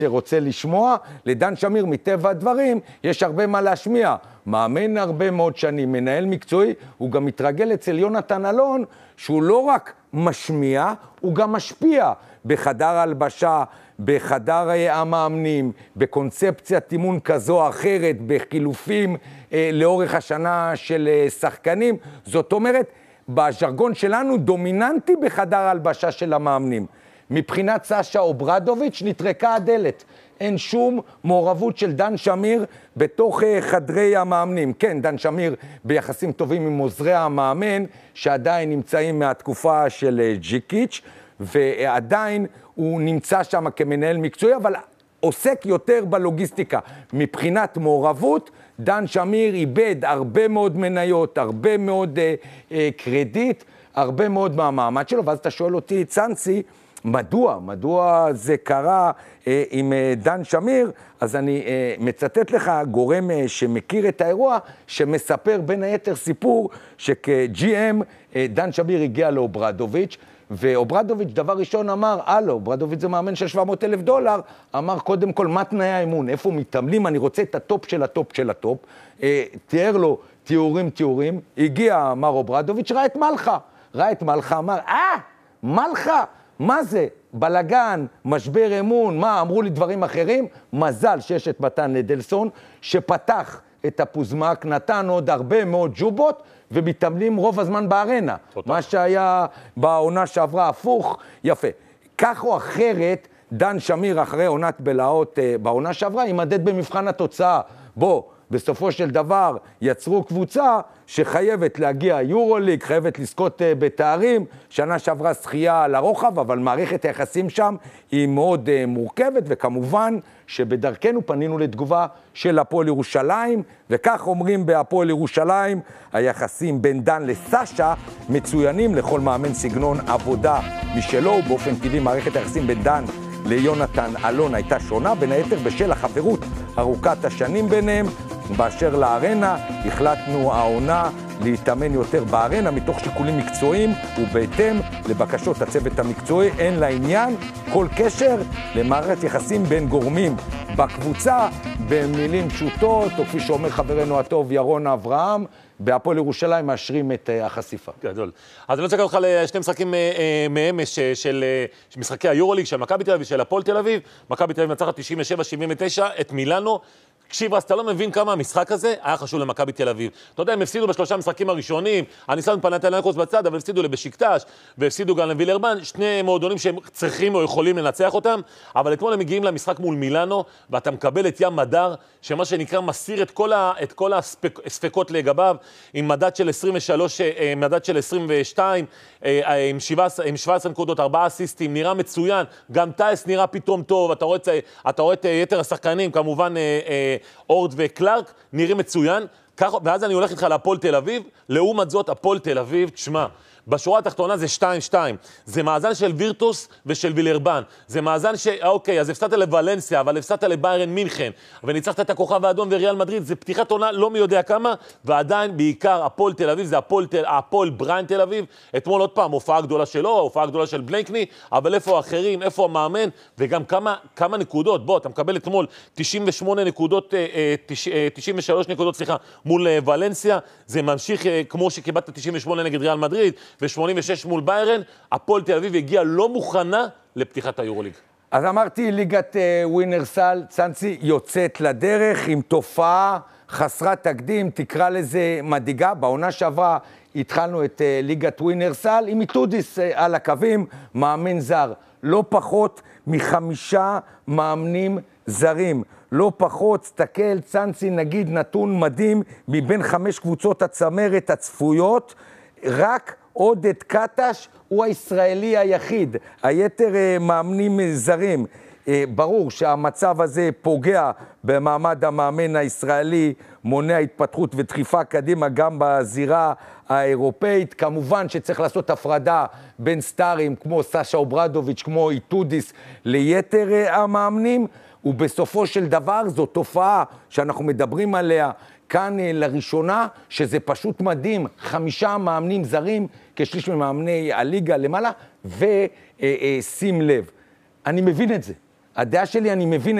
שרוצה לשמוע, לדן שמיר מטבע הדברים יש הרבה מה להשמיע. מאמן הרבה מאוד שנים, מנהל מקצועי, הוא גם מתרגל אצל יונתן אלון, שהוא לא רק משמיע, הוא גם משפיע בחדר הלבשה, בחדר המאמנים, בקונספציית אימון כזו או אחרת, בחילופים לאורך השנה של שחקנים. זאת אומרת, בז'רגון שלנו דומיננטי בחדר הלבשה של המאמנים. מבחינת סשה אוברדוביץ' נטרקה הדלת. אין שום מעורבות של דן שמיר בתוך חדרי המאמנים. כן, דן שמיר ביחסים טובים עם עוזרי המאמן, שעדיין נמצאים מהתקופה של ג'יקיץ', ועדיין הוא נמצא שם כמנהל מקצועי, אבל עוסק יותר בלוגיסטיקה. מבחינת מעורבות, דן שמיר איבד הרבה מאוד מניות, הרבה מאוד קרדיט, הרבה מאוד מהמעמד שלו, ואז אתה שואל אותי, צאנצי, מדוע זה קרה עם דן שמיר? אז אני מצטט לך גורם שמכיר את האירוע, שמספר בין היתר סיפור שכ-GM דן שמיר הגיע לאוברדוביץ', ואוברדוביץ' דבר ראשון אמר, אוברדוביץ' זה מאמן של $700,000, אמר קודם כל מה תנאי האימון, איפה מתאמנים, אני רוצה את הטופ של הטופ של הטופ, תיאר לו תיאורים, הגיע מר אוברדוביץ', ראה את מלכה, אמר, מלכה, מה זה? בלגן, משבר אמון, מה? אמרו לי דברים אחרים? מזל שיש את מתן נדלסון, שפתח את הפוזמק, נתן עוד הרבה מאוד ג'ובות, ומתאמנים רוב הזמן בארנה. מה שהיה בעונה שעברה הפוך, יפה. כך או אחרת, דן שמיר אחרי עונת בלהות בעונה שעברה, יימדד במבחן התוצאה. בסופו של דבר יצרו קבוצה שחייבת להגיע יורוליג, חייבת לזכות בתארים, שנה שעברה זכייה לרוחב, אבל מערכת היחסים שם היא מאוד מורכבת, וכמובן שבדרכנו פנינו לתגובה של הפועל ירושלים, וכך אומרים בהפועל ירושלים, היחסים בין דן לסשה מצוינים לכל מאמן סגנון עבודה משלו, ובאופן טבעי מערכת היחסים בין דן ליונתן אלון הייתה שונה, בין היתר בשל החברות ארוכת השנים ביניהם. באשר לארנה, החלטנו העונה להתאמן יותר בארנה מתוך שיקולים מקצועיים, ובהתאם לבקשות הצוות המקצועי אין לעניין כל קשר למערכת יחסים בין גורמים בקבוצה, במילים פשוטות, או כפי שאומר חברנו הטוב ירון אברהם, בהפועל ירושלים מאשרים את החשיפה. גדול. אז אני רוצה לקרוא אותך לשני משחקים מאמש של משחקי היורוליג, של מכבי תל אביב ושל הפועל תל אביב. מכבי תל אביב נצחת 97-79 את מילאנו. תקשיב, אז אתה לא מבין כמה המשחק הזה היה חשוב למכבי תל אביב. אתה יודע, הם הפסידו בשלושה משחקים הראשונים, אני שם פנתנייקוס בצד, אבל הפסידו לבשיקטש, והפסידו גם לווילרבן, שני מועדונים שהם צריכים או יכולים לנצח אותם, אבל אתמול הם מגיעים למשחק מול מילאנו, ואתה מקבל את ים מדר, שמה שנקרא מסיר את כל הספקות לגביו, עם מדד של 23, מדד של 22, עם 17 נקודות, 4 אסיסטים, נראה מצוין, גם טייס נראה פתאום טוב, אתה רואה את יתר השחקנים, כמובן אורד וקלארק, נראים מצוין, ואז אני הולך איתך להפועל תל אביב, לעומת זאת, הפועל תל אביב, תשמע, בשורה התחתונה זה 2-2, זה מאזן של וירטוס ושל וילרבן, זה מאזן אוקיי, אז הפסדת לוולנסיה, אבל הפסדת לביירן מינכן, וניצחת את הכוכב האדום וריאל מדריד, זה פתיחת עונה לא מי יודע כמה, ועדיין בעיקר הפועל תל אביב, זה הפועל בריין תל אביב, אתמול עוד פעם, הופעה גדולה שלו, הופעה גדולה של בלנקני, אבל איפה האחרים, איפה המאמן, וגם כמה נקודות, אתה מקבל אתמול 98 נקודות, 93 נקודות, סליחה, מול ולנסיה, זה ממשיך כמו שקיבלת 98 נגד ריאל מדריד, ו-86 מול ביירן, הפועל תל אביב הגיעה לא מוכנה לפתיחת היורוליג. אז אמרתי, ליגת ווינרסל, צאנצי, יוצאת לדרך עם תופעה חסרת תקדים, תקרא לזה מדאיגה. בעונה שעברה התחלנו את ליגת ווינרסל עם איטודיס על הקווים, מאמן זר, לא פחות מ5 מאמנים זרים. לא פחות, תסתכל, צאנצי, נגיד נתון מדהים, מבין 5 קבוצות הצמרת הצפויות, רק עודד קטש הוא הישראלי היחיד, היתר מאמנים זרים. ברור שהמצב הזה פוגע במעמד המאמן הישראלי, מונע התפתחות ודחיפה קדימה גם בזירה האירופאית. כמובן שצריך לעשות הפרדה בין סטארים כמו סשה אוברדוביץ', כמו איטודיס, ליתר המאמנים, ובסופו של דבר זו תופעה שאנחנו מדברים עליה כאן לראשונה, שזה פשוט מדהים, 5 מאמנים זרים, כשליש ממאמני הליגה למעלה, ושים לב, אני מבין את זה. הדעה שלי, אני מבין